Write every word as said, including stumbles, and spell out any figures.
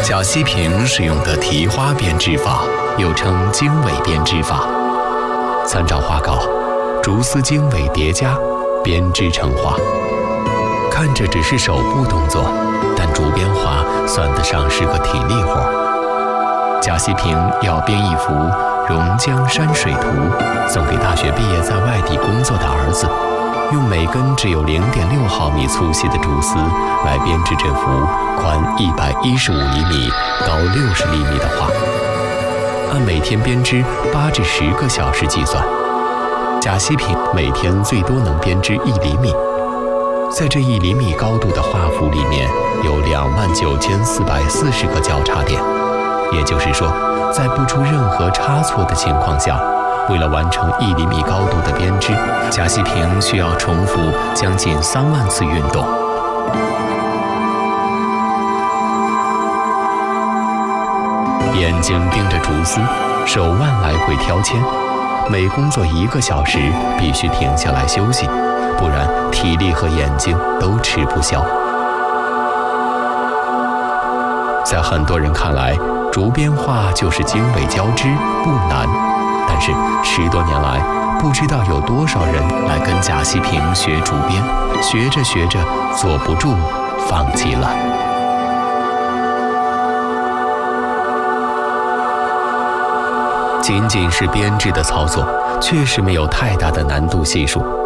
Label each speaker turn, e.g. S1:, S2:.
S1: 贾西平使用的提花编织法，又称经纬编织法。参照画稿，竹丝经纬叠加，编织成花。看着只是手部动作，但竹编花算得上是个体力活。贾西平要编一幅《榕江山水图》，送给大学毕业在外地工作的儿子，用每根只有 零点六毫米粗细的竹丝来编织这幅宽一百一十五厘米、高六十厘米的画。按每天编织八至十个小时计算，贾西平每天最多能编织一厘米。在这一厘米高度的画幅里面，有两万九千四百四十个交叉点。也就是说，在不出任何差错的情况下，为了完成一厘米高度的编织，贾西平需要重复将近三万次运动。眼睛盯着竹丝，手腕来回挑铅，每工作一个小时必须停下来休息，不然体力和眼睛都吃不消。在很多人看来，竹编画就是经纬交织，不难。但是十多年来，不知道有多少人来跟贾西平学竹编，学着学着坐不住，放弃了。仅仅是编织的操作，确实没有太大的难度系数。